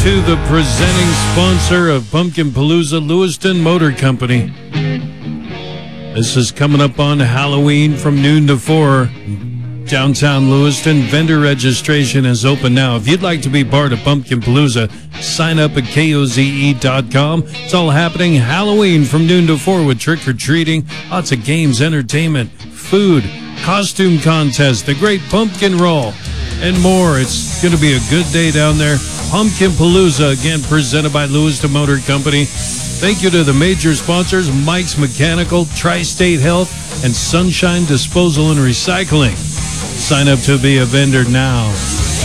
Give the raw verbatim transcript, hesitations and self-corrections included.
To the presenting sponsor of Pumpkin Palooza, Lewiston Motor Company. This is coming up on Halloween from noon to four. Downtown Lewiston, vendor registration is open now. If you'd like to be part of Pumpkin Palooza, sign up at K O Z E dot com. It's all happening Halloween from noon to four with trick-or-treating, lots of games, entertainment, food, costume contest, the great pumpkin roll, and more. It's going to be a good day down there. Pumpkin Palooza, again, presented by Lewiston Motor Company. Thank you to the major sponsors, Mike's Mechanical, Tri-State Health, and Sunshine Disposal and Recycling. Sign up to be a vendor now.